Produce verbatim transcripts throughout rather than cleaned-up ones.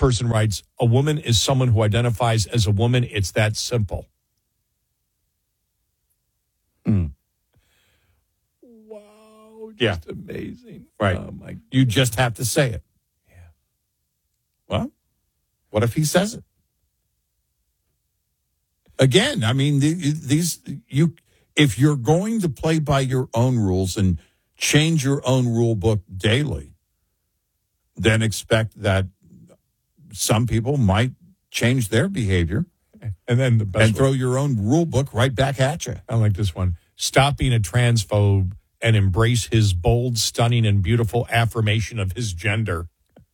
person writes, a woman is someone who identifies as a woman. It's that simple. Mm. Wow. Just Yeah. amazing. Right. Oh, my. You just have to say it. Yeah. Well, what if he says it? Again, I mean, these you if you're going to play by your own rules and change your own rule book daily, then expect that some people might change their behavior And then the best and throw your own rule book right back at you. I like this one. Stop being a transphobe and embrace his bold, stunning, and beautiful affirmation of his gender.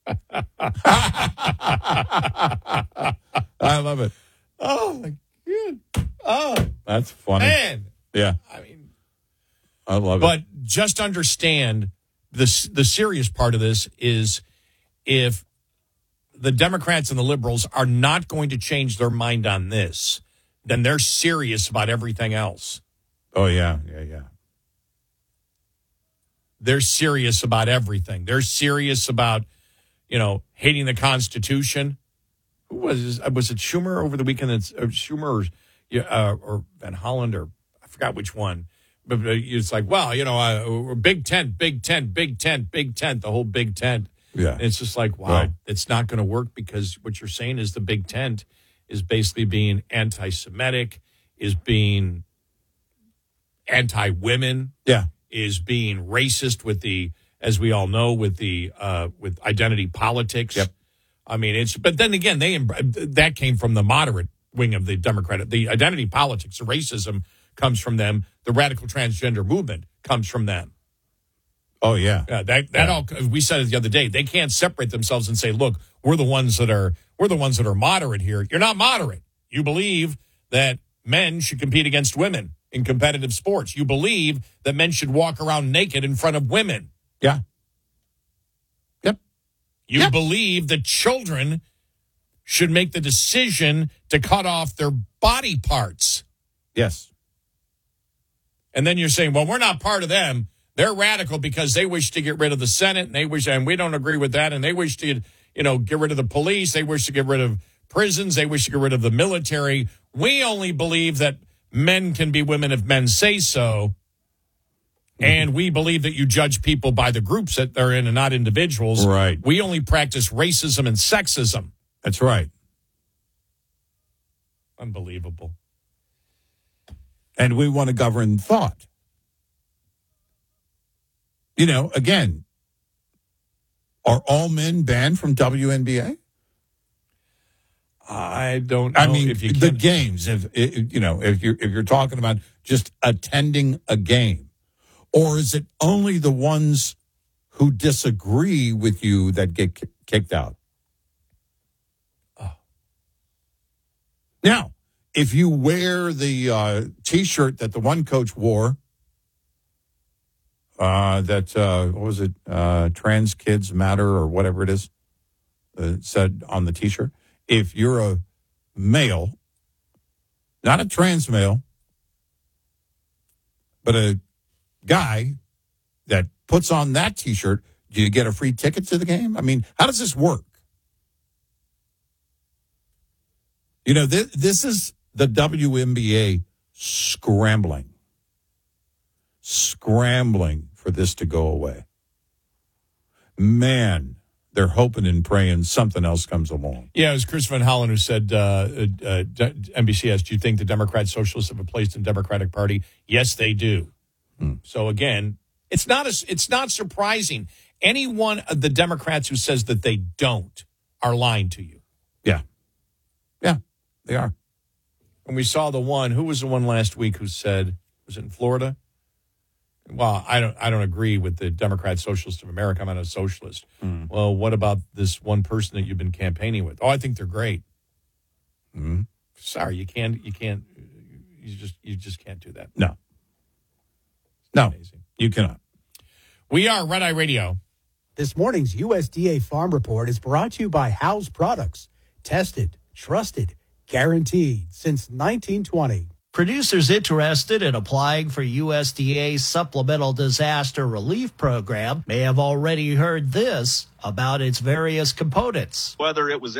I love it. Oh, my God. Oh, That's funny. man. Yeah, I mean, I love but it. just understand the, the serious part of this is if the Democrats and the liberals are not going to change their mind on this, then they're serious about everything else. Oh, yeah, yeah, yeah. They're serious about everything. They're serious about, you know, hating the Constitution. Who was was it Schumer over the weekend? That's uh, Schumer or, uh, or Van Holland or I forgot which one. But it's like, well, you know, uh, big tent, big tent, big tent, big tent, the whole big tent. Yeah. And it's just like, wow, Right. it's not going to work because what you're saying is the big tent is basically being anti-Semitic, is being anti-women, Yeah. is being racist with the, as we all know, with the uh, with identity politics. Yep. I mean, it's, but then again, they that came from the moderate wing of the Democratic. The identity politics, the racism comes from them. The radical transgender movement comes from them. Oh, yeah. Yeah, that that Yeah. all we said it the other day. They can't separate themselves and say, "Look, we're the ones that are we're the ones that are moderate here." You're not moderate. You believe that men should compete against women in competitive sports. You believe that men should walk around naked in front of women. Yeah. Yep. You Yep. believe that children should make the decision to cut off their body parts. Yes. And then you're saying, well, we're not part of them. They're radical because they wish to get rid of the Senate, and they wish, and we don't agree with that, and they wish to, you know, get rid of the police. They wish to get rid of prisons. They wish to get rid of the military. We only believe that men can be women if men say so. And we believe that you judge people by the groups that they're in and not individuals. Right. We only practice racism and sexism. That's right. Unbelievable. And we want to govern thought. You know, again, are all men banned from W N B A? I don't know I mean, if you the can. games, if, if you know, if you're, if you're talking about just attending a game, or is it only the ones who disagree with you that get ki- kicked out? Oh. Now, if you wear the uh, T-shirt that the one coach wore, uh, that, uh, what was it, uh, Trans Kids Matter or whatever it is, uh, said on the T-shirt, if you're a male, not a trans male, but a guy that puts on that T-shirt, do you get a free ticket to the game? I mean, how does this work? You know, this, this is the W N B A scrambling, scrambling for this to go away. Man, they're hoping and praying something else comes along. Yeah, it was Chris Van Hollen who said, uh, uh, uh, N B C asked, do you think the Democrat Socialists have a place in the Democratic Party? Yes, they do. Hmm. So again, it's not a, it's not surprising. Any one of the Democrats who says that they don't are lying to you. Yeah. Yeah, they are. And we saw the one, who was the one last week who said, was it in Florida? Well, I don't I don't agree with the Democrat Socialist of America. I'm not a socialist. Mm. Well, what about this one person that you've been campaigning with? Oh, I think they're great. Mm. Sorry, you can't you can't you just you just can't do that. No. No, Amazing. you cannot. We are Red Eye Radio. This morning's U S D A Farm Report is brought to you by House Products. Tested, trusted, guaranteed since nineteen twenty. Producers interested in applying for U S D A's Supplemental Disaster Relief Program may have already heard this about its various components. Whether it was